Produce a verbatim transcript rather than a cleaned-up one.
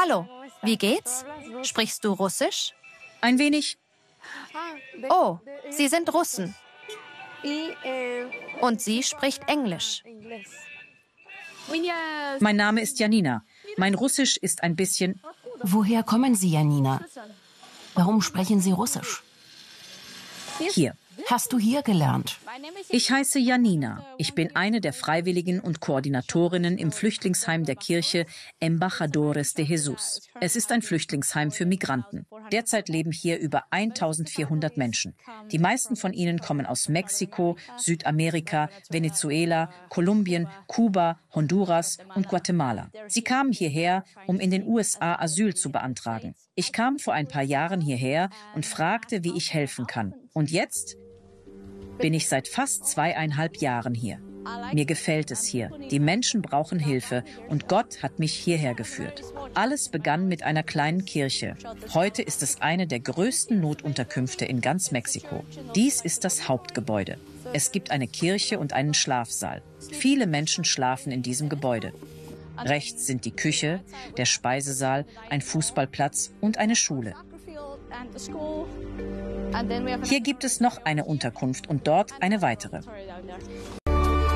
Hallo, wie geht's? Sprichst du Russisch? Ein wenig. Oh, Sie sind Russen. Und sie spricht Englisch. Mein Name ist Janina. Mein Russisch ist ein bisschen... Woher kommen Sie, Janina? Warum sprechen Sie Russisch? Hier. Hast du hier gelernt? Ich heiße Janina. Ich bin eine der Freiwilligen und Koordinatorinnen im Flüchtlingsheim der Kirche Embajadores de Jesus. Es ist ein Flüchtlingsheim für Migranten. Derzeit leben hier über eintausendvierhundert Menschen. Die meisten von ihnen kommen aus Mexiko, Südamerika, Venezuela, Kolumbien, Kuba, Honduras und Guatemala. Sie kamen hierher, um in den U S A Asyl zu beantragen. Ich kam vor ein paar Jahren hierher und fragte, wie ich helfen kann. Und jetzt bin ich seit fast zweieinhalb Jahren hier. Mir gefällt es hier. Die Menschen brauchen Hilfe und Gott hat mich hierher geführt. Alles begann mit einer kleinen Kirche. Heute ist es eine der größten Notunterkünfte in ganz Mexiko. Dies ist das Hauptgebäude. Es gibt eine Kirche und einen Schlafsaal. Viele Menschen schlafen in diesem Gebäude. Rechts sind die Küche, der Speisesaal, ein Fußballplatz und eine Schule. Hier gibt es noch eine Unterkunft und dort eine weitere.